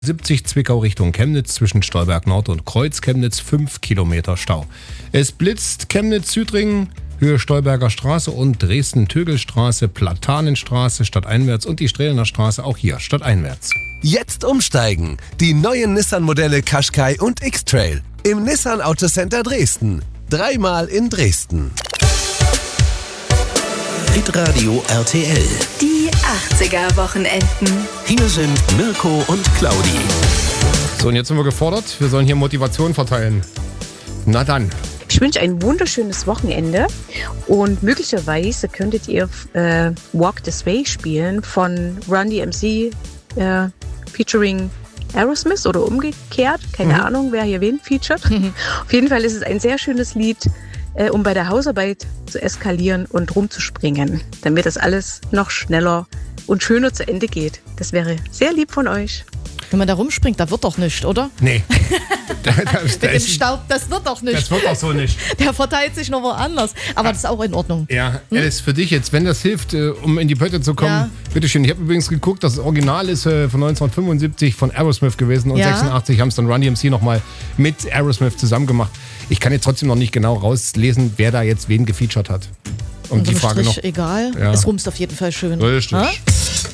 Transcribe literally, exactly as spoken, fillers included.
siebzig Zwickau Richtung Chemnitz zwischen Stolberg Nord und Kreuz Chemnitz fünf Kilometer Stau. Es blitzt Chemnitz-Südringen, Höhe Stolberger Straße und Dresden-Tögelstraße, Platanenstraße stadteinwärts und die Strehlener Straße auch hier stadteinwärts. Jetzt umsteigen. Die neuen Nissan-Modelle Qashqai und X-Trail. Im Nissan Autocenter Dresden. Dreimal in Dresden. Hitradio R T L. Die achtziger-Wochenenden. Hier sind Mirko und Claudi. So, und jetzt sind wir gefordert. Wir sollen hier Motivation verteilen. Na dann. Ich wünsche ein wunderschönes Wochenende und möglicherweise könntet ihr äh, Walk This Way spielen von Run D M C äh, featuring Aerosmith oder umgekehrt. Keine mhm. Ahnung, wer hier wen featuret. Mhm. Auf jeden Fall ist es ein sehr schönes Lied, äh, um bei der Hausarbeit zu eskalieren und rumzuspringen, damit das alles noch schneller und schöner zu Ende geht. Das wäre sehr lieb von euch. Wenn man da rumspringt, da wird doch nichts, oder? Nee. Da, da, da Mit dem Staub, das wird doch nicht. Das wird doch so nicht. Der verteilt sich noch woanders. Aber das ist auch in Ordnung. Ja, hm? Alice, für dich jetzt, wenn das hilft, äh, um in die Pötte zu kommen, ja. Bitteschön. Ich habe übrigens geguckt, das Original ist äh, von neunzehnhundertfünfundsiebzig von Aerosmith gewesen und ja. sechsundachtzig haben es dann Run D M C nochmal mit Aerosmith zusammen gemacht. Ich kann jetzt trotzdem noch nicht genau rauslesen, wer da jetzt wen gefeatured hat. Um die Frage Strich noch. Egal. Ja. Es rumst auf jeden Fall schön. Richtig. Ha?